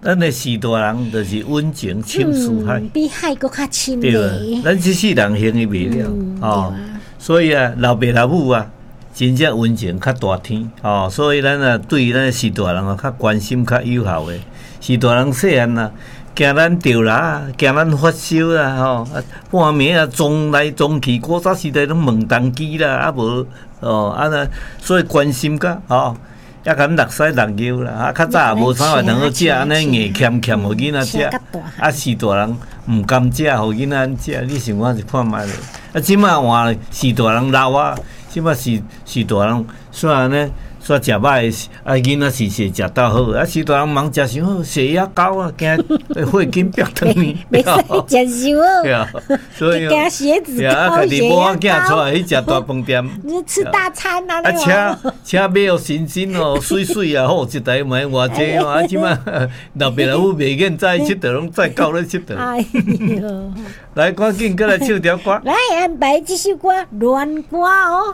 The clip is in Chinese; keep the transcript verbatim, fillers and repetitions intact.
咱的士大人就是温情深似海， 嗯、比海搁较深对吧？咱这世人行伊袂了、嗯、哦，所以啊，老爸老母啊，真正温情较大天哦，所以咱啊对咱士大人啊较关心较友好的。士大人细汉啊，惊咱掉啦，惊咱发烧啦，吼、哦，啊半暝啊撞来撞去，古早时代拢问动机啦，啊无哦啊那，所以关心甲吼。也敢落屎落尿啦，啊！较早也无啥话通好食，安尼硬欠欠互囡仔食，啊！士大人毋甘食，互囡仔食，你想看是看觅咧。啊！即摆换士大人老啊，即摆士士大人煞安尼煞食歹，啊！囡仔是是食到好，啊！士大人忙食伤好，血压高啊，惊血筋逼脱呢。 袂使食伤好， 对啊，所以惊血脂高， 啊，家己无仔囝出来去食大饭店， 你吃大餐啊！ 啊，车车买哦新新哦，水水啊，好一台买偌济哦，啊，即摆老爸老母袂瘾再佚佗，拢再搞咧佚佗。 哎呦， 来，赶紧过来唱条歌。 来安排这首歌，乱歌哦。